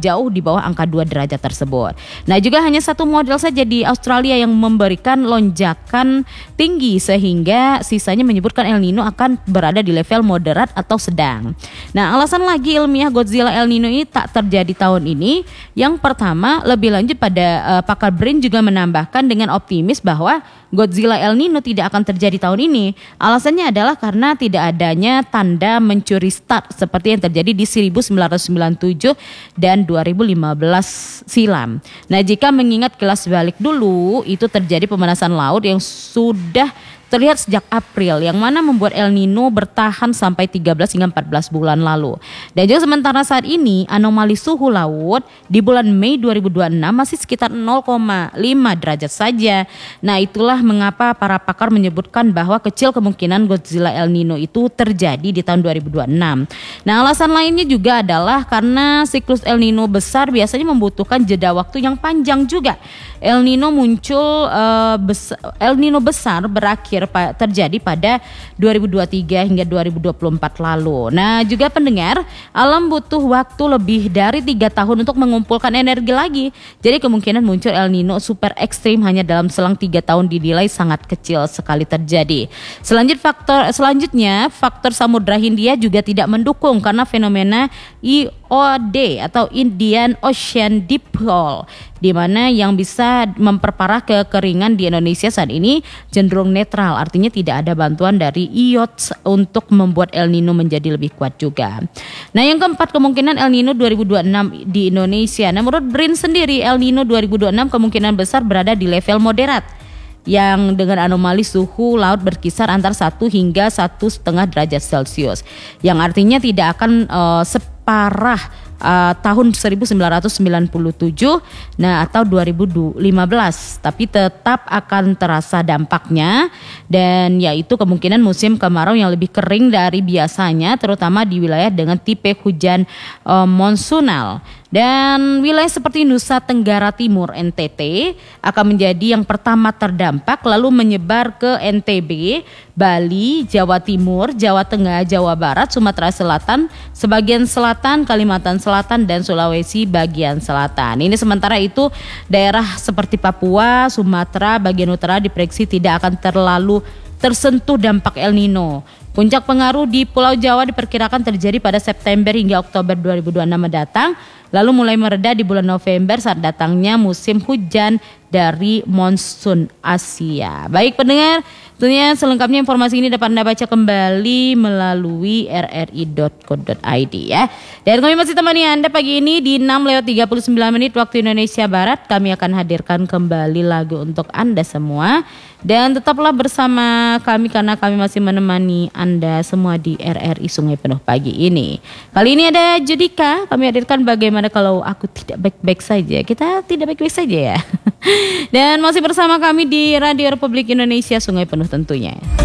jauh di bawah angka 2 derajat tersebut. Nah, juga hanya satu model saja di Australia yang memberikan lonjakan tinggi sehingga sisanya menyebutkan El Nino akan berada di level moderat atau sedang. Nah, alasan lagi ilmiah Godzilla El Nino ini tak terjadi tahun ini. Yang pertama, lebih lanjut pada pakar BRIN juga menambahkan dengan optimis bahwa Godzilla El Nino tidak akan terjadi tahun ini. Alasannya adalah karena tidak adanya tanda mencuri start seperti yang terjadi di 1997 dan 2015 silam. Nah, jika mengingat kelas balik dulu, itu terjadi pemanasan laut yang sudah terlihat sejak April, yang mana membuat El Nino bertahan sampai 13 hingga 14 bulan lalu. Dan juga sementara saat ini anomali suhu laut di bulan Mei 2026 masih sekitar 0,5 derajat saja. Nah, itulah mengapa para pakar menyebutkan bahwa kecil kemungkinan Godzilla El Nino itu terjadi di tahun 2026. Nah, alasan lainnya juga adalah karena siklus El Nino besar biasanya membutuhkan jeda waktu yang panjang juga. El Nino besar berakhir terjadi pada 2023 hingga 2024 lalu. Nah, juga pendengar, alam butuh waktu lebih dari 3 tahun untuk mengumpulkan energi lagi. Jadi kemungkinan muncul El Nino super ekstrim hanya dalam selang 3 tahun dinilai sangat kecil sekali terjadi. Selanjutnya, faktor Samudra Hindia juga tidak mendukung karena fenomena IOD atau Indian Ocean Dipole, di mana yang bisa memperparah kekeringan di Indonesia saat ini cenderung netral, artinya tidak ada bantuan dari IOD untuk membuat El Nino menjadi lebih kuat juga. Nah, yang keempat, kemungkinan El Nino 2026 di Indonesia. Nah, menurut BRIN sendiri, El Nino 2026 kemungkinan besar berada di level moderat, yang dengan anomali suhu laut berkisar antara 1 hingga 1,5 derajat Celcius, yang artinya tidak akan separah tahun 1997 atau 2015, tapi tetap akan terasa dampaknya, dan yaitu kemungkinan musim kemarau yang lebih kering dari biasanya, terutama di wilayah dengan tipe hujan monsunal. Dan wilayah seperti Nusa Tenggara Timur (NTT) akan menjadi yang pertama terdampak, lalu menyebar ke NTB, Bali, Jawa Timur, Jawa Tengah, Jawa Barat, Sumatera Selatan, sebagian selatan, Kalimantan Selatan, dan Sulawesi bagian selatan. Ini sementara itu daerah seperti Papua, Sumatera bagian utara diprediksi tidak akan terlalu tersentuh dampak El Nino. Puncak pengaruh di Pulau Jawa diperkirakan terjadi pada September hingga Oktober 2026 mendatang, lalu mulai mereda di bulan November saat datangnya musim hujan dari monsun Asia. Baik pendengar, tentunya selengkapnya informasi ini dapat Anda baca kembali melalui rri.co.id ya. Dan kami masih temani Anda pagi ini di 6:39 waktu Indonesia Barat. Kami akan hadirkan kembali lagu untuk Anda semua. Dan tetaplah bersama kami karena kami masih menemani Anda semua di RRI Sungai Penuh pagi ini. Kali ini ada Judika, kami hadirkan bagaimana kalau aku tidak baik-baik saja. Kita tidak baik-baik saja ya. Dan masih bersama kami di Radio Republik Indonesia Sungai Penuh tentunya.